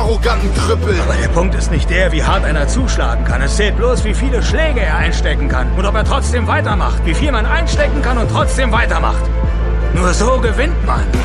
arroganten Krüppel. Aber der Punkt ist nicht der, wie hart einer zuschlagen kann. Es zählt bloß, wie viele Schläge er einstecken kann. Und ob er trotzdem weitermacht. Wie viel man einstecken kann und trotzdem weitermacht. Nur so gewinnt man.